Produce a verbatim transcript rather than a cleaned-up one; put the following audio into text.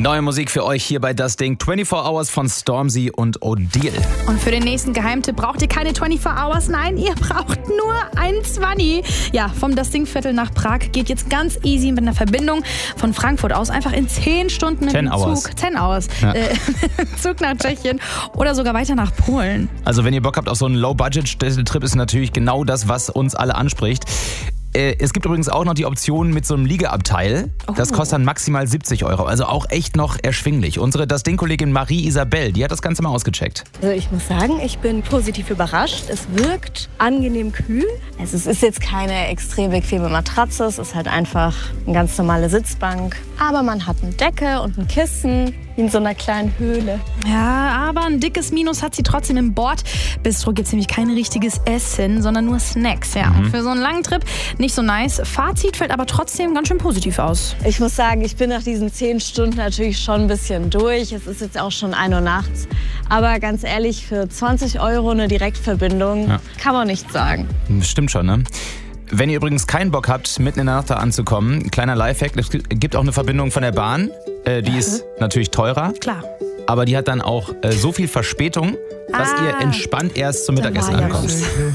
Neue Musik für euch hier bei Das Ding. vierundzwanzig Hours von Stormzy und Odile. Und für den nächsten Geheimtipp braucht ihr keine vierundzwanzig Hours, nein, ihr braucht nur ein zwanzig. Ja, vom Das Ding Viertel nach Prag geht jetzt ganz easy mit einer Verbindung von Frankfurt aus einfach in zehn Stunden mit dem Zug. zehn Hours. Ja. Äh, Zug nach Tschechien oder sogar weiter nach Polen. Also wenn ihr Bock habt auf so einen Low-Budget-Trip, ist natürlich genau das, was uns alle anspricht. Es gibt übrigens auch noch die Option mit so einem Liegeabteil. Das kostet dann maximal siebzig Euro. Also auch echt noch erschwinglich. Unsere Das Ding-Kollegin Marie-Isabel, die hat das Ganze mal ausgecheckt. Also ich muss sagen, ich bin positiv überrascht. Es wirkt angenehm kühl. Also es ist jetzt keine extrem bequeme Matratze. Es ist halt einfach eine ganz normale Sitzbank. Aber man hat eine Decke und ein Kissen wie in so einer kleinen Höhle. Ja, aber ein dickes Minus hat sie trotzdem im Bordbistro. Gibt es nämlich kein richtiges Essen, sondern nur Snacks. Ja, mhm. Für so einen langen Trip nicht so nice. Fazit fällt aber trotzdem ganz schön positiv aus. Ich muss sagen, ich bin nach diesen zehn Stunden natürlich schon ein bisschen durch. Es ist jetzt auch schon ein Uhr nachts. Aber ganz ehrlich, für zwanzig Euro eine Direktverbindung ja. kann man nicht sagen. Stimmt schon, ne? Wenn ihr übrigens keinen Bock habt, mitten in der Nacht da anzukommen, kleiner Lifehack, es gibt auch eine Verbindung von der Bahn. Äh, die ist natürlich teurer. Klar. Aber die hat dann auch äh, so viel Verspätung, dass ah, ihr entspannt erst zum Mittagessen ankommt.